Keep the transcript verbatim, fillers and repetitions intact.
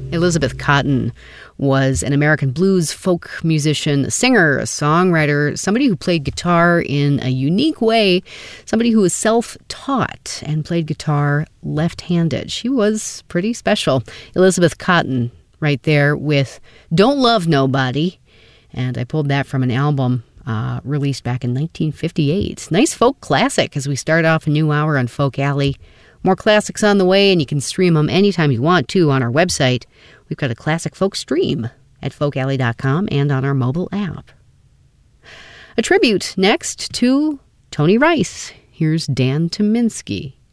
Elizabeth Cotten was an American blues folk musician, a singer, a songwriter, somebody who played guitar in a unique way, somebody who was self-taught and played guitar left-handed. She was pretty special. Elizabeth Cotten right there with Don't Love Nobody, and I pulled that from an album uh, released back in nineteen fifty-eight. Nice folk classic as we start off a new hour on Folk Alley. More classics on the way, and you can stream them anytime you want to on our website. We've got a classic folk stream at folk alley dot com and on our mobile app. A tribute next to Tony Rice. Here's Dan Tyminski.